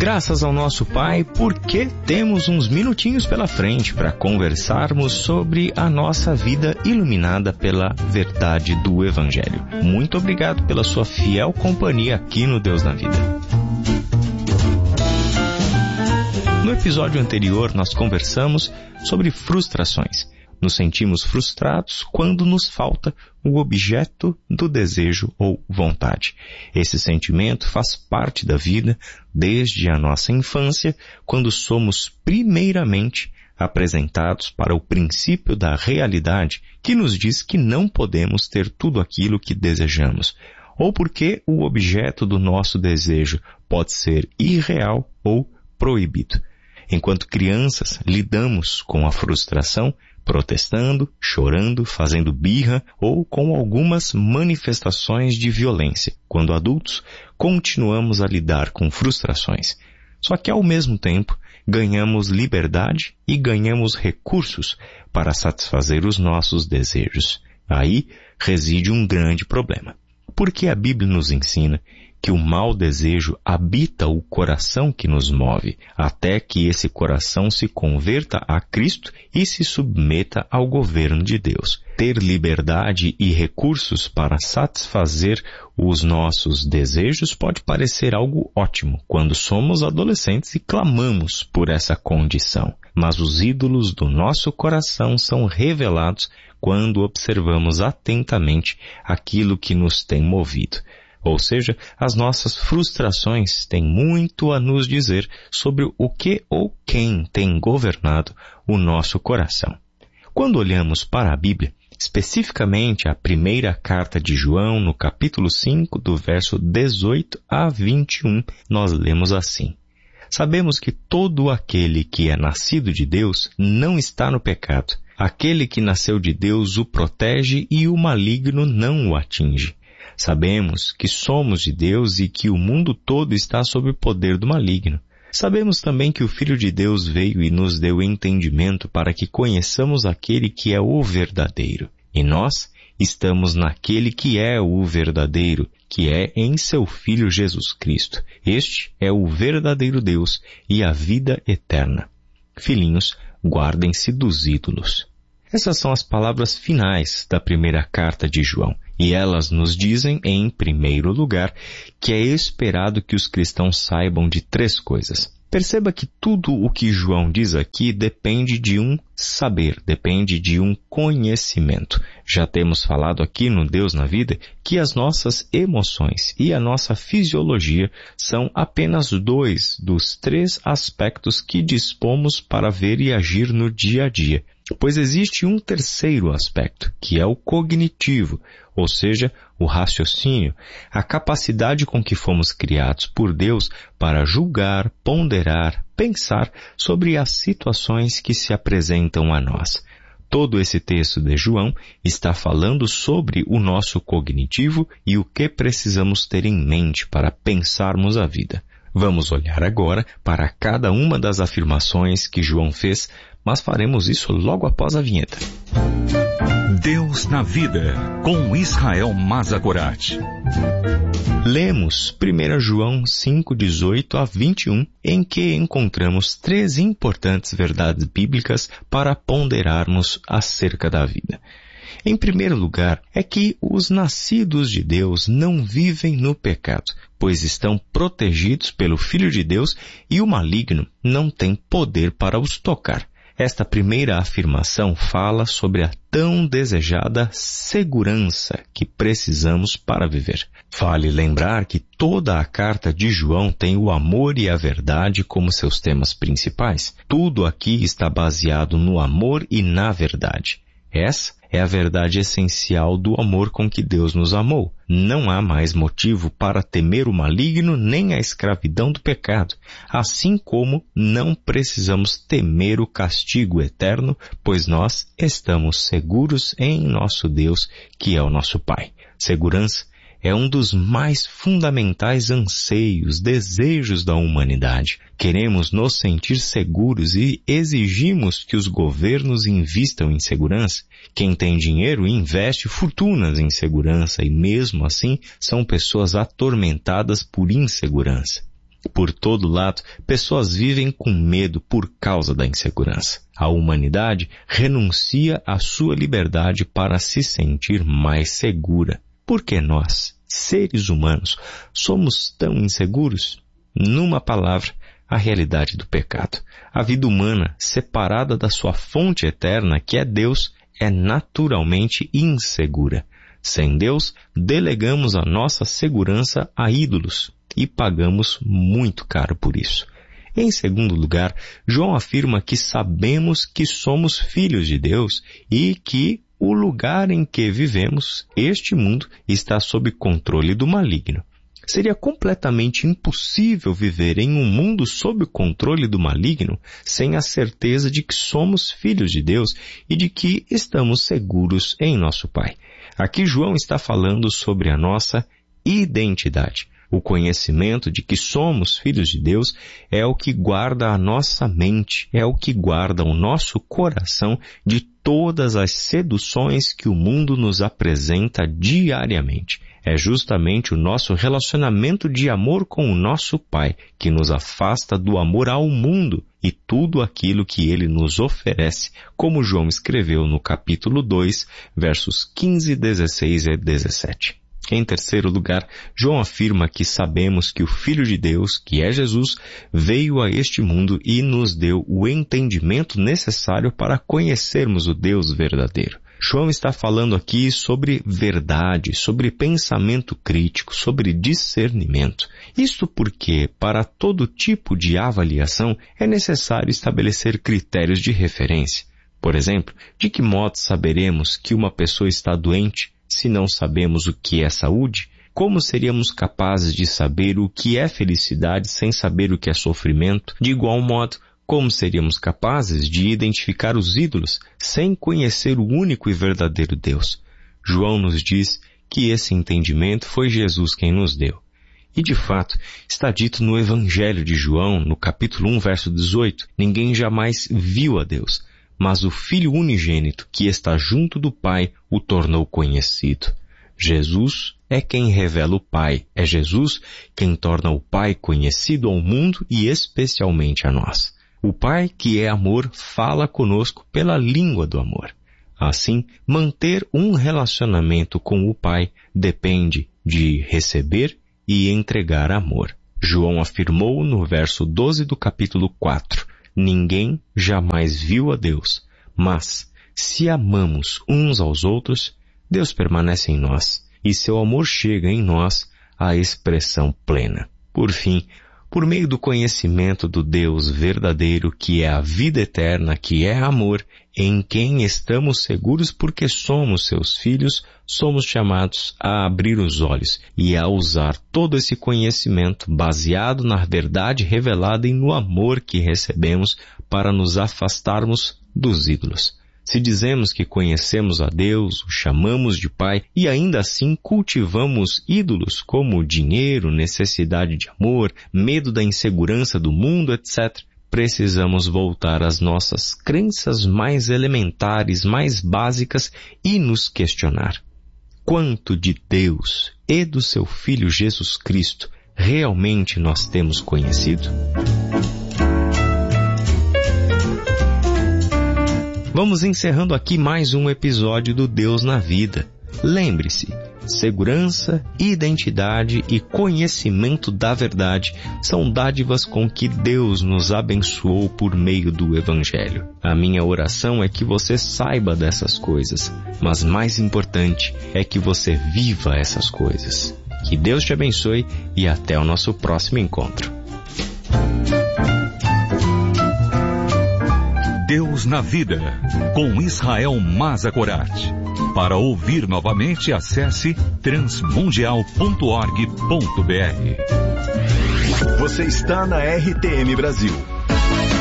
Graças ao nosso Pai, porque temos uns minutinhos pela frente para conversarmos sobre a nossa vida iluminada pela verdade do Evangelho. Muito obrigado pela sua fiel companhia aqui no Deus na Vida. No episódio anterior, nós conversamos sobre frustrações. Nos sentimos frustrados quando nos falta o objeto do desejo ou vontade. Esse sentimento faz parte da vida desde a nossa infância, quando somos primeiramente apresentados para o princípio da realidade que nos diz que não podemos ter tudo aquilo que desejamos, ou porque o objeto do nosso desejo pode ser irreal ou proibido. Enquanto crianças, lidamos com a frustração protestando, chorando, fazendo birra ou com algumas manifestações de violência. Quando adultos, continuamos a lidar com frustrações. Só que ao mesmo tempo, ganhamos liberdade e ganhamos recursos para satisfazer os nossos desejos. Aí reside um grande problema. Porque a Bíblia nos ensina que o mau desejo habita o coração que nos move, até que esse coração se converta a Cristo e se submeta ao governo de Deus. Ter liberdade e recursos para satisfazer os nossos desejos pode parecer algo ótimo quando somos adolescentes e clamamos por essa condição. Mas os ídolos do nosso coração são revelados quando observamos atentamente aquilo que nos tem movido. Ou seja, as nossas frustrações têm muito a nos dizer sobre o que ou quem tem governado o nosso coração. Quando olhamos para a Bíblia, especificamente a primeira carta de João, no capítulo 5, do verso 18 a 21, nós lemos assim: Sabemos que todo aquele que é nascido de Deus não está no pecado. Aquele que nasceu de Deus o protege e o maligno não o atinge. Sabemos que somos de Deus e que o mundo todo está sob o poder do maligno. Sabemos também que o Filho de Deus veio e nos deu entendimento para que conheçamos aquele que é o verdadeiro. E nós estamos naquele que é o verdadeiro, que é em seu Filho Jesus Cristo. Este é o verdadeiro Deus e a vida eterna. Filhinhos, guardem-se dos ídolos. Essas são as palavras finais da primeira carta de João. E elas nos dizem, em primeiro lugar, que é esperado que os cristãos saibam de 3 coisas. Perceba que tudo o que João diz aqui depende de um saber, depende de um conhecimento. Já temos falado aqui no Deus na Vida que as nossas emoções e a nossa fisiologia são apenas 2 dos 3 aspectos que dispomos para ver e agir no dia a dia. Pois existe um terceiro aspecto, que é o cognitivo, ou seja, o raciocínio, a capacidade com que fomos criados por Deus para julgar, ponderar, pensar sobre as situações que se apresentam a nós. Todo esse texto de João está falando sobre o nosso cognitivo e o que precisamos ter em mente para pensarmos a vida. Vamos olhar agora para cada uma das afirmações que João fez, mas faremos isso logo após a vinheta. Deus na Vida, com Israel Mazagorat. Lemos 1 João 5, 18 a 21, em que encontramos 3 importantes verdades bíblicas para ponderarmos acerca da vida. Em primeiro lugar, é que os nascidos de Deus não vivem no pecado, pois estão protegidos pelo Filho de Deus e o maligno não tem poder para os tocar. Esta primeira afirmação fala sobre a tão desejada segurança que precisamos para viver. Vale lembrar que toda a carta de João tem o amor e a verdade como seus temas principais. Tudo aqui está baseado no amor e na verdade. Essa é a verdade essencial do amor com que Deus nos amou. Não há mais motivo para temer o maligno nem a escravidão do pecado, assim como não precisamos temer o castigo eterno, pois nós estamos seguros em nosso Deus, que é o nosso Pai. Segurança é um dos mais fundamentais anseios, desejos da humanidade. Queremos nos sentir seguros e exigimos que os governos invistam em segurança. Quem tem dinheiro investe fortunas em segurança e mesmo assim são pessoas atormentadas por insegurança. Por todo lado, pessoas vivem com medo por causa da insegurança. A humanidade renuncia à sua liberdade para se sentir mais segura. Por que nós, seres humanos, somos tão inseguros? Numa palavra, a realidade do pecado. A vida humana, separada da sua fonte eterna, que é Deus, é naturalmente insegura. Sem Deus, delegamos a nossa segurança a ídolos e pagamos muito caro por isso. Em segundo lugar, João afirma que sabemos que somos filhos de Deus e que o lugar em que vivemos, este mundo, está sob controle do maligno. Seria completamente impossível viver em um mundo sob o controle do maligno sem a certeza de que somos filhos de Deus e de que estamos seguros em nosso Pai. Aqui João está falando sobre a nossa identidade. O conhecimento de que somos filhos de Deus é o que guarda a nossa mente, é o que guarda o nosso coração de todas as seduções que o mundo nos apresenta diariamente. É justamente o nosso relacionamento de amor com o nosso Pai que nos afasta do amor ao mundo e tudo aquilo que Ele nos oferece, como João escreveu no capítulo 2, versos 15, 16 e 17. Em terceiro lugar, João afirma que sabemos que o Filho de Deus, que é Jesus, veio a este mundo e nos deu o entendimento necessário para conhecermos o Deus verdadeiro. João está falando aqui sobre verdade, sobre pensamento crítico, sobre discernimento. Isto porque, para todo tipo de avaliação, é necessário estabelecer critérios de referência. Por exemplo, de que modo saberemos que uma pessoa está doente se não sabemos o que é saúde? Como seríamos capazes de saber o que é felicidade sem saber o que é sofrimento? De igual modo, como seríamos capazes de identificar os ídolos sem conhecer o único e verdadeiro Deus? João nos diz que esse entendimento foi Jesus quem nos deu. E de fato, está dito no Evangelho de João, no capítulo 1, verso 18, ninguém jamais viu a Deus, mas o Filho unigênito que está junto do Pai o tornou conhecido. Jesus é quem revela o Pai, é Jesus quem torna o Pai conhecido ao mundo e especialmente a nós. O Pai, que é amor, fala conosco pela língua do amor. Assim, manter um relacionamento com o Pai depende de receber e entregar amor. João afirmou no verso 12 do capítulo 4, ninguém jamais viu a Deus, mas se amamos uns aos outros, Deus permanece em nós e seu amor chega em nós à expressão plena. Por fim, por meio do conhecimento do Deus verdadeiro, que é a vida eterna, que é amor, em quem estamos seguros porque somos seus filhos, somos chamados a abrir os olhos e a usar todo esse conhecimento baseado na verdade revelada e no amor que recebemos para nos afastarmos dos ídolos. Se dizemos que conhecemos a Deus, o chamamos de Pai e ainda assim cultivamos ídolos como dinheiro, necessidade de amor, medo da insegurança do mundo, etc., precisamos voltar às nossas crenças mais elementares, mais básicas e nos questionar. Quanto de Deus e do seu Filho Jesus Cristo realmente nós temos conhecido? Vamos encerrando aqui mais um episódio do Deus na Vida. Lembre-se, segurança, identidade e conhecimento da verdade são dádivas com que Deus nos abençoou por meio do Evangelho. A minha oração é que você saiba dessas coisas, mas mais importante é que você viva essas coisas. Que Deus te abençoe e até o nosso próximo encontro. Deus na Vida, com Israel Mazakorati. Para ouvir novamente, acesse transmundial.org.br. Você está na RTM Brasil.